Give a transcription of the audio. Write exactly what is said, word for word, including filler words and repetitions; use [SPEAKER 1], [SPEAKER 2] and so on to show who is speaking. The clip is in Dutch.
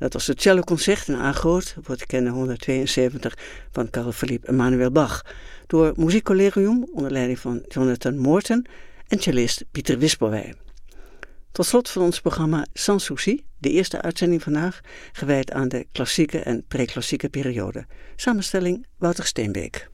[SPEAKER 1] Dat was het celloconcert in A groot, op het kende honderdtweeënzeventig van Carl Philipp Emanuel Bach, door Muziekcollegium onder leiding van Jonathan Morton en cellist Pieter Wispelwey. Tot slot van ons programma Sans Souci, de eerste uitzending vandaag, gewijd aan de klassieke en pre-klassieke periode. Samenstelling Wouter Steenbeek.